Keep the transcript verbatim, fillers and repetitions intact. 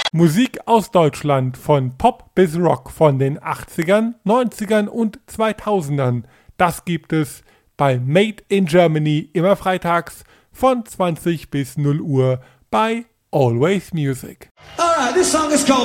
Musik aus Deutschland von Pop bis Rock von den achtzigern, neunzigern und zweitausendern. Das gibt es bei Made in Germany immer freitags von zwanzig bis null Uhr bei Always Music. Alright, this song is called